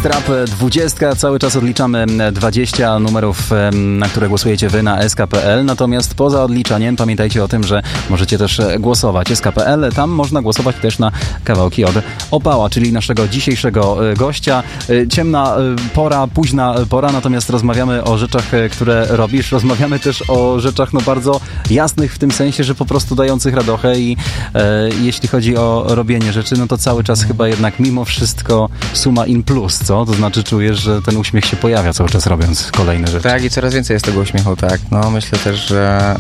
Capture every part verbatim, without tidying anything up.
jest Rap dwadzieścia, cały czas odliczamy dwadzieścia numerów, na które głosujecie wy na S K kropka P L, natomiast poza odliczaniem pamiętajcie o tym, że możecie też głosować. S K kropka P L, tam można głosować też na kawałki od Opała, czyli naszego dzisiejszego gościa. Ciemna pora, późna pora, natomiast rozmawiamy o rzeczach, które robisz, rozmawiamy też o rzeczach no bardzo jasnych w tym sensie, że po prostu dających radochę i e, jeśli chodzi o robienie rzeczy, no to cały czas chyba jednak mimo wszystko suma in plus, co? To znaczy czujesz, że ten uśmiech się pojawia cały czas robiąc kolejne rzeczy. Tak, i coraz więcej jest tego uśmiechu, tak. No myślę też, że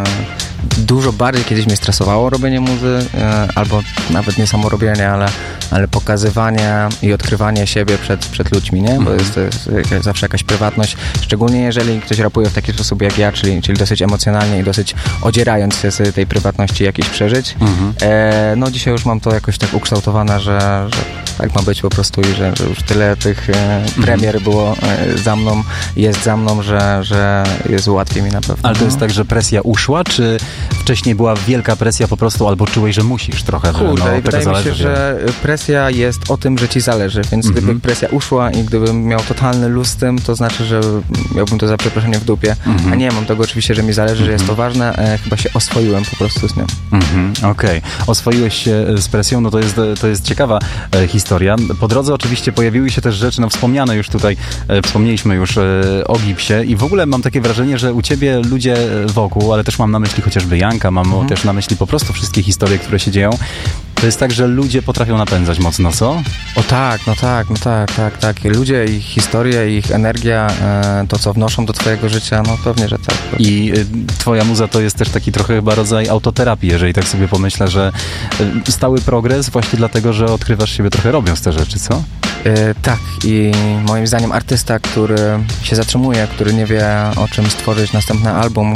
e, dużo bardziej kiedyś mnie stresowało robienie muzy, e, albo nawet nie samo robienie, ale, ale pokazywanie i odkrywanie siebie przed, przed ludźmi, nie? Bo jest, to jest zawsze jakaś prywatność, szczególnie jeżeli ktoś rapuje w taki sposób jak ja, czyli, czyli dosyć emocjonalnie i dosyć odzierając się z tej prywatności jakichś przeżyć. Mhm. E, no dzisiaj już mam to jakoś tak ukształtowane, że, że tak ma być po prostu i że, że już tyle tych e, premier było e, za mną, jest za mną, że, że jest łatwiej mi na pewno. Ale to jest tak, że presja uszła, czy wcześniej była wielka presja po prostu, albo czułeś, że musisz trochę? Kurde, no, tego wydaje zależy, mi się, że presja jest o tym, że ci zależy, więc mm-hmm. gdyby presja uszła i gdybym miał totalny luz z tym, to znaczy, że miałbym to za przeproszeniem w dupie, mm-hmm. a nie, mam tego oczywiście, że mi zależy, mm-hmm. że jest to ważne, e, chyba się oswoiłem po prostu z nią. Mm-hmm. Okej. Okay. Oswoiłeś się z presją, no to jest, to jest ciekawa e, historia. Po drodze oczywiście pojawiły się też rzeczy, no wspomniane już tutaj, e, wspomnieliśmy już e, o Gipsie i w ogóle mam takie wrażenie, że u ciebie ludzie wokół, ale też mam na myśli chociażby Janka, mam mm-hmm. też na myśli po prostu wszystkie historie, które się dzieją. To jest tak, że ludzie potrafią napędzać mocno, co? O tak, no tak, no tak, tak, tak. Ludzie, ich historie, ich energia, e, to co wnoszą do twojego życia, no pewnie, że tak. Pewnie. I y, twoja muza to jest też taki trochę chyba rodzaj autoterapii, jeżeli tak sobie pomyślę, że y, stały progres właśnie dlatego, że odkrywasz siebie trochę robiąc te rzeczy, co? E, tak i moim zdaniem artysta, który się zatrzymuje, który nie wie o czym stworzyć następny album,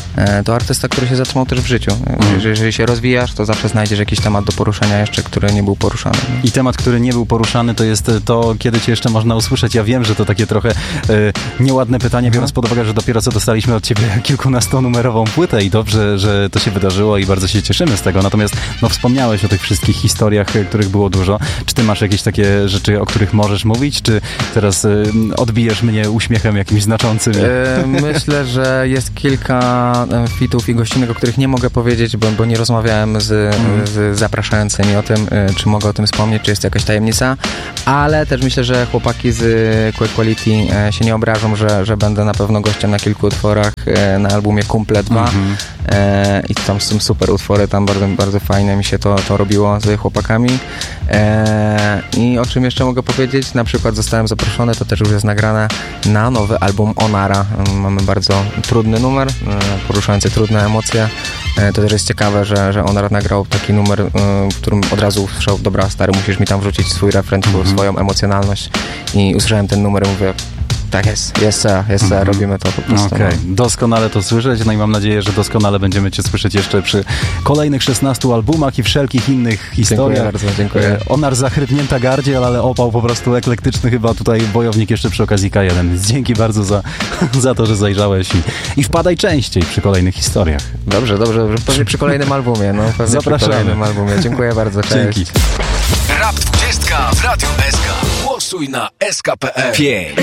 to artysta, który się zatrzymał też w życiu. Mm. Jeżeli się rozwijasz, to zawsze znajdziesz jakiś temat do poruszenia jeszcze, który nie był poruszany. I temat, który nie był poruszany, to jest to, kiedy cię jeszcze można usłyszeć. Ja wiem, że to takie trochę e, nieładne pytanie, mm. biorąc pod uwagę, że dopiero co dostaliśmy od ciebie kilkunastonumerową płytę i dobrze, że to się wydarzyło i bardzo się cieszymy z tego. Natomiast no, wspomniałeś o tych wszystkich historiach, których było dużo. Czy ty masz jakieś takie rzeczy, o których możesz mówić? Czy teraz e, odbijesz mnie uśmiechem jakimś znaczącym? E, myślę, że jest kilka fitów i gościnek, o których nie mogę powiedzieć, bo, bo nie rozmawiałem z, mm. z zapraszającymi o tym, czy mogę o tym wspomnieć, czy jest jakaś tajemnica, ale też myślę, że chłopaki z Quick Quality się nie obrażą, że, że będę na pewno gościem na kilku utworach na albumie Kumple dwa mm-hmm. e, i tam są super utwory, tam bardzo, bardzo fajnie mi się to, to robiło z chłopakami e, i o czym jeszcze mogę powiedzieć, na przykład zostałem zaproszony, to też już jest nagrane na nowy album Onara, mamy bardzo trudny numer, poruszający trudne emocje. To też jest ciekawe, że, że Onar nagrał taki numer, w którym od razu usłyszał, dobra stary, musisz mi tam wrzucić swój refren, mm-hmm. swoją emocjonalność i usłyszałem ten numer i mówię, tak jest, jest, jest, mm-hmm. robimy to po prostu. Okej, okay. Doskonale to słyszeć, no i mam nadzieję, że doskonale będziemy cię słyszeć jeszcze przy kolejnych szesnastu albumach i wszelkich innych historiach. Dziękuję bardzo, dziękuję. Onar zachrypnięta gardziel, ale opał po prostu eklektyczny, chyba tutaj wojownik jeszcze przy okazji K jeden. Więc dzięki bardzo za, za to, że zajrzałeś i, i wpadaj częściej przy kolejnych historiach. Dobrze, dobrze, pewnie przy kolejnym albumie, no pewnie Zapraszamy. Przy kolejnym albumie. Dziękuję bardzo, cześć. Dzięki. Rap dwadzieścia w Radiu S K. Głosuj na S K kropka P L.